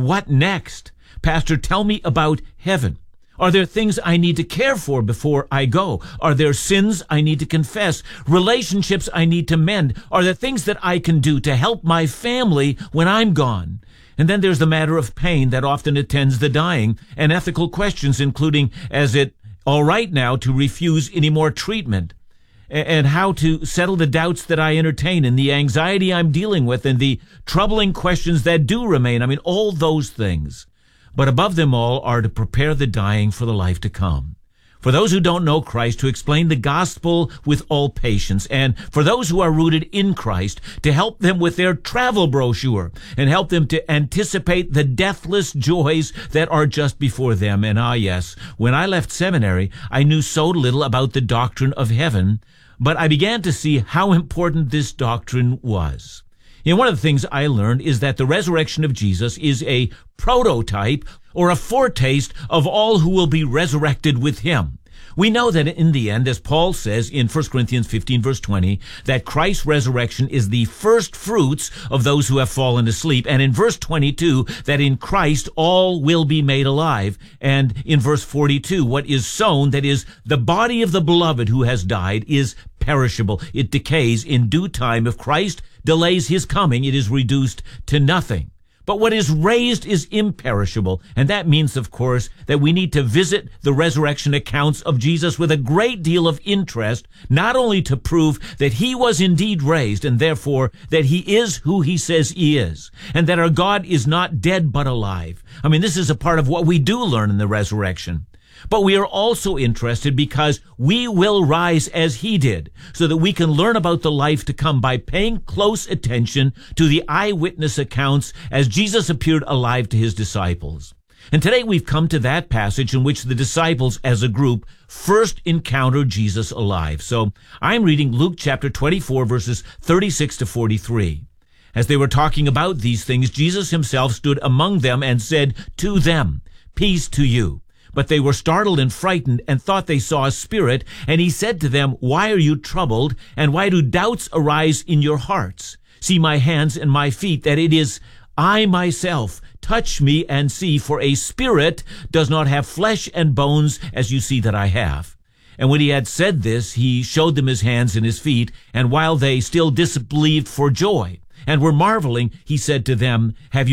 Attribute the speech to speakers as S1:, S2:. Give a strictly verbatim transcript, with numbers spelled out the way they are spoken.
S1: what next? Pastor, tell me about heaven. Are there things I need to care for before I go? Are there sins I need to confess? Relationships I need to mend? Are there things that I can do to help my family when I'm gone? And then there's the matter of pain that often attends the dying, and ethical questions including, is it all right now to refuse any more treatment? And how to settle the doubts that I entertain and the anxiety I'm dealing with and the troubling questions that do remain. I mean, all those things. But above them all are to prepare the dying for the life to come. For those who don't know Christ, to explain the gospel with all patience. And for those who are rooted in Christ, to help them with their travel brochure and help them to anticipate the deathless joys that are just before them. And ah, yes, when I left seminary, I knew so little about the doctrine of heaven, but I began to see how important this doctrine was. You know, one of the things I learned is that the resurrection of Jesus is a prototype or a foretaste of all who will be resurrected with him. We know that in the end, as Paul says in First Corinthians fifteen, verse twenty, that Christ's resurrection is the first fruits of those who have fallen asleep. And in verse twenty-two, that in Christ all will be made alive. And in verse forty-two, what is sown, that is, the body of the beloved who has died, is perishable. It decays in due time. If Christ delays his coming, it is reduced to nothing. But what is raised is imperishable, and that means, of course, that we need to visit the resurrection accounts of Jesus with a great deal of interest, not only to prove that he was indeed raised, and therefore that he is who he says he is, and that our God is not dead but alive. I mean, this is a part of what we do learn in the resurrection. But we are also interested because we will rise as he did, so that we can learn about the life to come by paying close attention to the eyewitness accounts as Jesus appeared alive to his disciples. And today we've come to that passage in which the disciples as a group first encountered Jesus alive. So I'm reading Luke chapter twenty-four, verses thirty-six to forty-three. As they were talking about these things, Jesus himself stood among them and said to them, "Peace to you." But they were startled and frightened and thought they saw a spirit. And he said to them, "Why are you troubled? And why do doubts arise in your hearts? See my hands and my feet, that it is I myself. Touch me and see, for a spirit does not have flesh and bones as you see that I have." And when he had said this, he showed them his hands and his feet. And while they still disbelieved for joy and were marveling, he said to them, "Have you